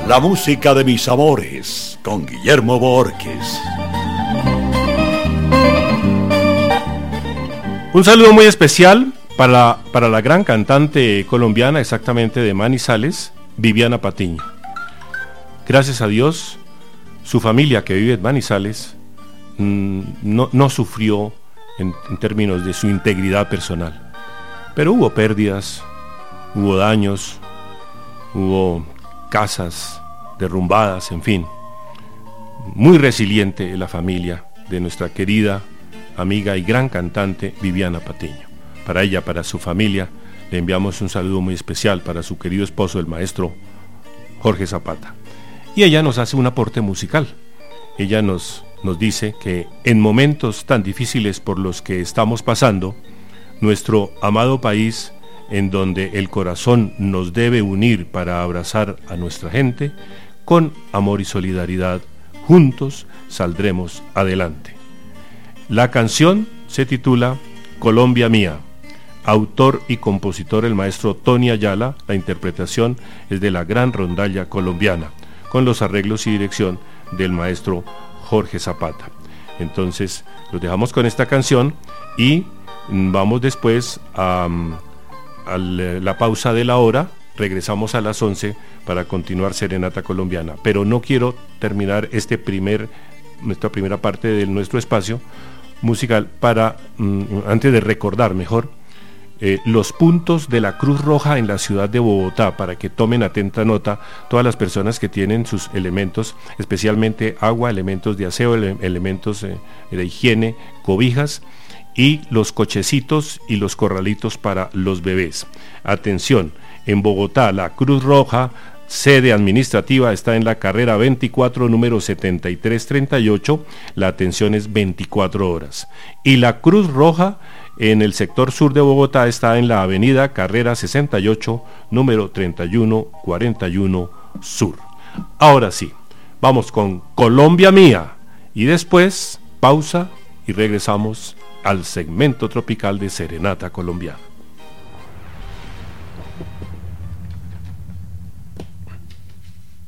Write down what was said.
La música de mis amores, con Guillermo Borges. Un saludo muy especial para la gran cantante colombiana, exactamente de Manizales, Viviana Patiño. Gracias a Dios, su familia que vive en Manizales no sufrió en términos de su integridad personal. Pero hubo pérdidas, hubo daños, hubo casas derrumbadas, en fin. Muy resiliente la familia de nuestra querida amiga y gran cantante Viviana Patiño. Para ella, para su familia, le enviamos un saludo muy especial para su querido esposo, el maestro Jorge Zapata. Y ella nos hace un aporte musical. Ella nos dice que en momentos tan difíciles por los que estamos pasando, nuestro amado país, en donde el corazón nos debe unir para abrazar a nuestra gente, con amor y solidaridad, juntos saldremos adelante. La canción se titula Colombia Mía. Autor y compositor el maestro Tony Ayala. La interpretación es de la gran rondalla colombiana, con los arreglos y dirección del maestro Jorge Zapata. Entonces los dejamos con esta canción y vamos después a la pausa de la hora. Regresamos a las 11 para continuar Serenata Colombiana, pero no quiero terminar nuestra primera parte de nuestro espacio musical antes de recordar mejor los puntos de la Cruz Roja en la ciudad de Bogotá, para que tomen atenta nota todas las personas que tienen sus elementos, especialmente agua, elementos de aseo, elementos de higiene, cobijas y los cochecitos y los corralitos para los bebés. Atención, en Bogotá la Cruz Roja, sede administrativa, está en la carrera 24, número 7338, la atención es 24 horas. Y la Cruz Roja en el sector sur de Bogotá está en la avenida Carrera 68, número 3141 Sur. Ahora sí, vamos con Colombia Mía y después pausa y regresamos al segmento tropical de Serenata Colombiana.